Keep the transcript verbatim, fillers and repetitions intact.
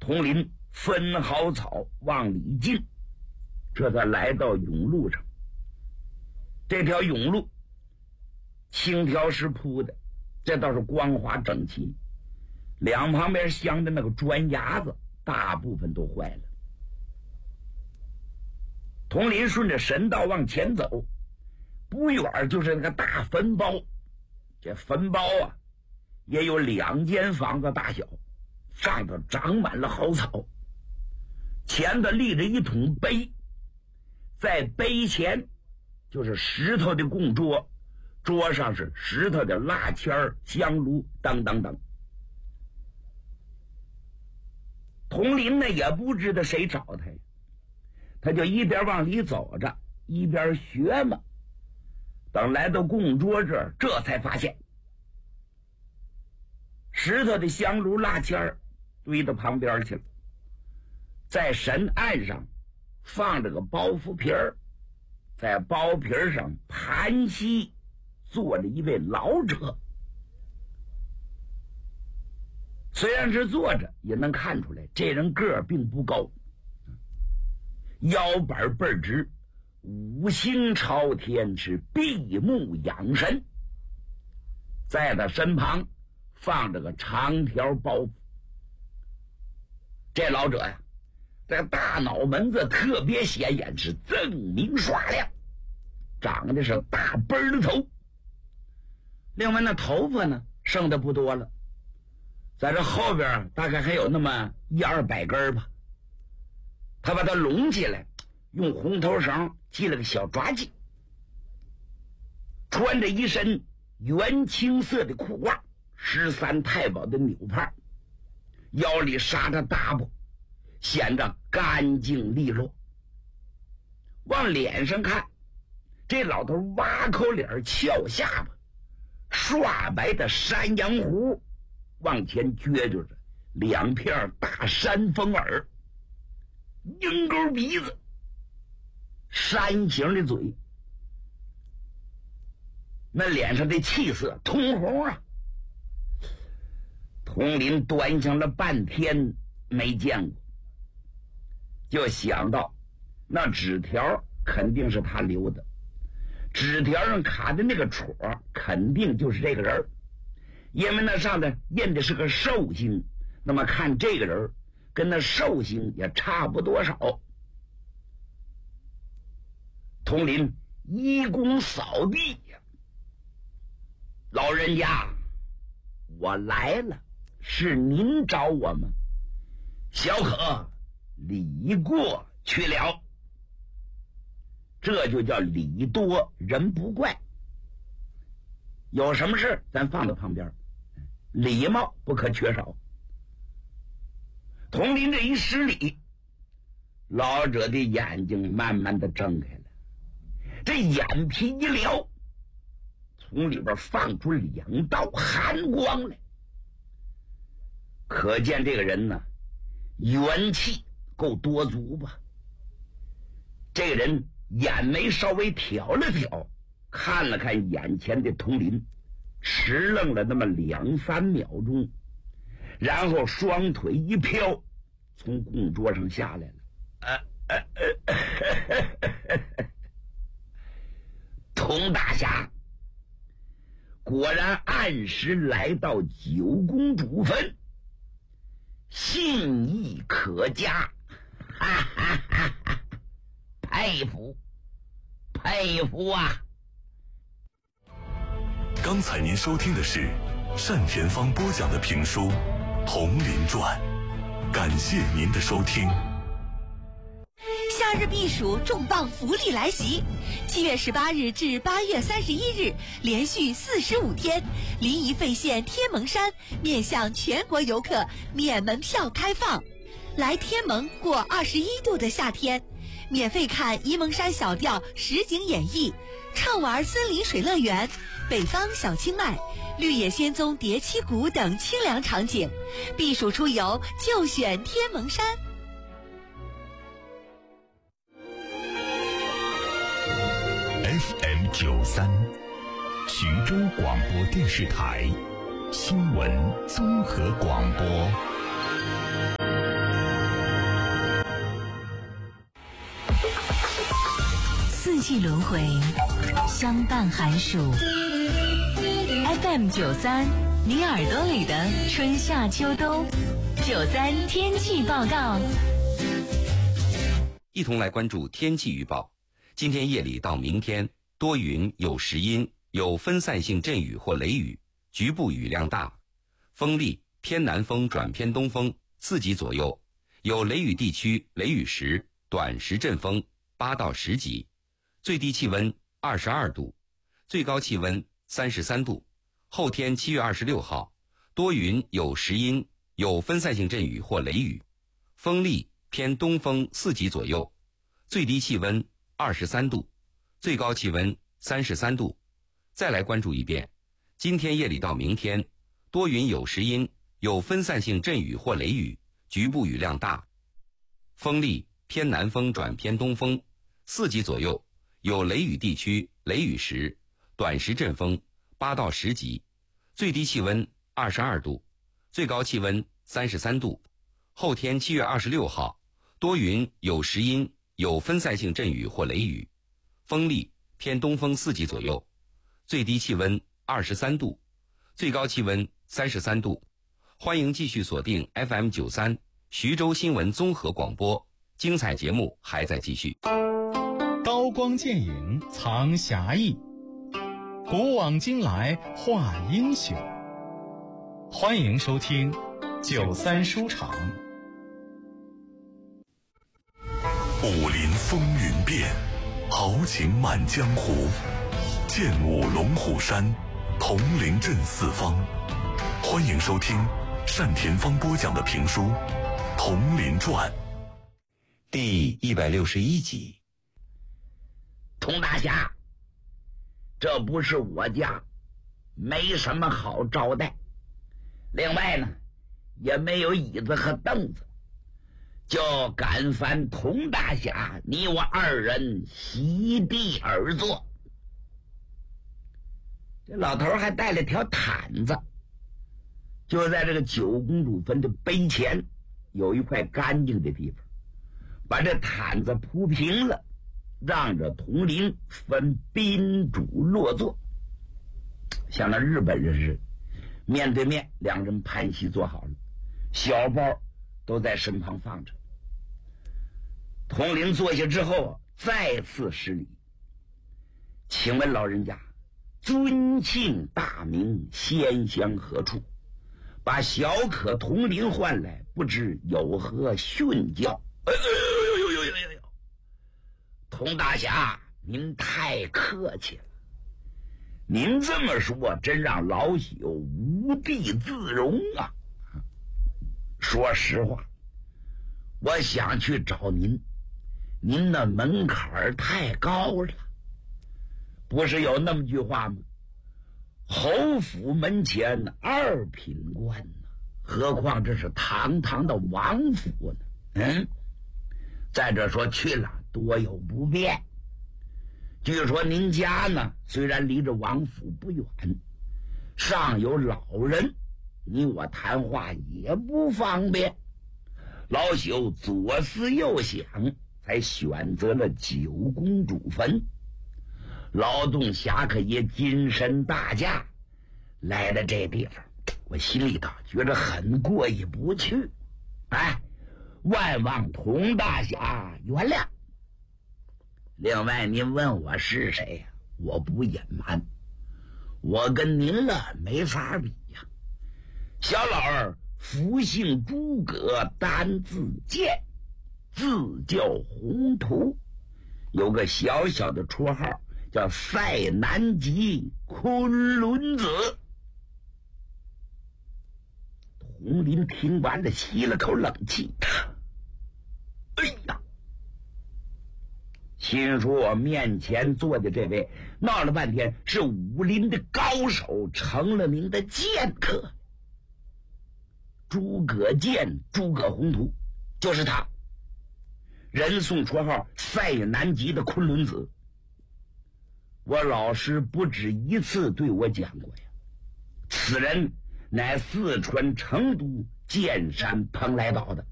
统领分好草往里进，这才来到甬路上。这条甬路青条石铺的，这倒是光滑整齐，两旁边镶的那个砖牙子大部分都坏了。统领顺着神道往前走，不远就是那个大坟包。这坟包啊也有两间房子大小，上头长满了蒿草，前头立着一桶碑，在碑前就是石头的供桌，桌上是石头的蜡签、香炉等等等。统领呢也不知道谁找他呀，他就一边往里走着一边学嘛。等来到供桌这儿，这才发现石头的香炉蜡签堆到旁边去了，在神案上放着个包袱皮儿，在包皮上盘膝坐着一位老者。虽然是坐着，也能看出来这人个儿并不高，腰板倍儿直，五星朝天，是闭目养神。在他身旁放着个长条包袱。这老者呀，这大脑门子特别显眼，是锃明刷亮，长得是大奔的头。另外那头发呢剩的不多了，在这后边大概还有那么一二百根吧。他把它拢起来，用红头绳系了个小抓髻，穿着一身原青色的裤褂，十三太保的纽帕，腰里扎着大布，显得干净利落。往脸上看，这老头挖口脸，翘下巴，刷白的山羊胡往前撅着着，两片大山峰耳，鹰钩鼻子，山形的嘴，那脸上的气色通红啊。统领端详了半天没见过，就想到那纸条肯定是他留的，纸条上卡的那个戳肯定就是这个人，因为那上头印的是个寿星，那么看这个人跟那寿星也差不多少。统领一躬扫地呀，老人家，我来了，是您找我吗？小可礼过去了。这就叫礼多人不怪，有什么事咱放到旁边，礼貌不可缺少。统领这一施礼，老者的眼睛慢慢的睁开了，这眼皮一撩，从里边放出两道寒光来，可见这个人呢元气够多足吧。这个人眼眉稍微挑了挑，看了看眼前的统领，迟愣了那么两三秒钟，然后双腿一飘，从供桌上下来了。呃呃呃童大侠果然按时来到九公主坟，信义可嘉，哈哈哈哈，佩服佩服啊！ 刚才您收听的是单田芳播讲的评书《铜林传》，感谢您的收听。 夏日避暑重磅福利来袭！七月十八日至八月三十一日，连续四十五天，临沂费县天蒙山面向全国游客免门票开放。来天蒙过二十一度的夏天，免费看沂蒙山小调实景演绎，畅玩森林水乐园、北方小清迈、绿野仙踪叠七谷等清凉场景。避暑出游就选天蒙山。 F M 九三，徐州广播电视台新闻综合广播。 四季轮回，相伴寒暑。F M 九三，你耳朵里的春夏秋冬。九三天气报告， 一同来关注天气预报。今天夜里到明天，多云有时阴，有分散性阵雨或雷雨，局部雨量大，风力偏南风转偏东风，四级左右，有雷雨地区雷雨时短时阵风八到十级，最低气温二十二度，最高气温三十三度。后天七月二十六号，多云有时阴，有分散性阵雨或雷雨，风力偏东风四级左右，最低气温二十三度，最高气温三十三度。再来关注一遍，今天夜里到明天，多云有时阴，有分散性阵雨或雷雨，局部雨量大，风力偏南风转偏东风，四级左右，有雷雨地区雷雨时短时阵风八到十级，最低气温二十二度，最高气温三十三度。后天七月二十六号，多云有时阴，有分散性阵雨或雷雨，风力偏东风四级左右，最低气温二十三度，最高气温三十三度。欢迎继续锁定 F M 九三徐州新闻综合广播，精彩节目还在继续。 刀光剑影藏侠义，古往今来画英雄。欢迎收听九三书场。 武林风云变，豪情满江湖。剑舞龙虎山，铜陵镇四方。欢迎收听单田芳播讲的评书《铜陵传》 第一百六十一集。 佟大侠，这不是我家，没什么好招待。另外呢，也没有椅子和凳子，就敢烦佟大侠你我二人席地而坐。这老头还带了条毯子，就在这个九公主坟的碑前有一块干净的地方，把这毯子铺平了，让着佟陵分宾主落座，像那日本人似的，面对面，两人盘膝坐好了，小包都在身旁放着。佟陵坐下之后，再次施礼：“请问老人家，尊姓大名，仙乡何处？把小可佟陵唤来，不知有何训教？”哎呦呦呦呦呦呦！佟大侠，您太客气了。您这么说，真让老朽无地自容啊！说实话，我想去找您，您那门槛太高了。不是有那么句话吗？侯府门前二品官呢，何况这是堂堂的王府呢？嗯，再者说去了多有不便。据说您家呢，虽然离着王府不远，上有老人，你我谈话也不方便。老朽左思右想，才选择了九公主坟。劳动侠客也金身大驾来了这地方，我心里头觉得很过意不去。哎，万望佟大侠原谅。另外您问我是谁呀、啊？我不隐瞒，我跟您了没法比呀、啊。小老儿福姓诸葛，单字剑，字叫宏图，有个小小的绰号叫塞南极昆仑子。佟林听完了，吸了口冷气，哎呀，心说我面前坐的这位闹了半天是武林的高手，成了名的剑客，诸葛剑，诸葛宏图，就是他，人送绰号塞南极的昆仑子。我老师不止一次对我讲过呀，此人乃四川成都剑山蓬莱岛的